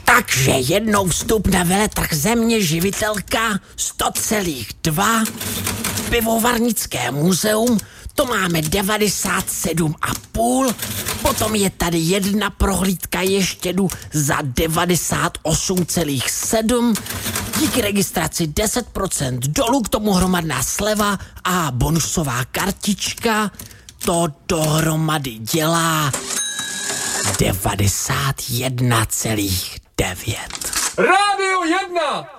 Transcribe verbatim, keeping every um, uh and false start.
Takže jednou vstup na veletrh Země živitelka sto celá dva, pivovarnické muzeum, to máme devadesát sedm a půl, potom je tady jedna prohlídka ještědu za devadesát osm celá sedm, díky registraci deset procent dolů, k tomu hromadná sleva a bonusová kartička, to dohromady dělá devadesát jedna celá devět. Rádio jedna!